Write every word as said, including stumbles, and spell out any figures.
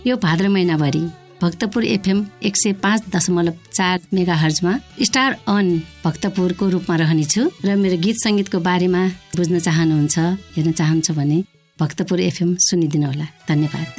यो भाद्र महिनाभरि भक्तपुर एफएम एक सय पाँच दशमलव चार मेगा हर्जमा स्टार अन भक्तपुरको रूपमा रहनेछु र मेरो गीत संगीतको बारेमा बुझ्न चाहनुहुन्छ, हेर्न चाहन्छ भने भक्तपुर एफएम सुनिदिनु होला। धन्यवाद।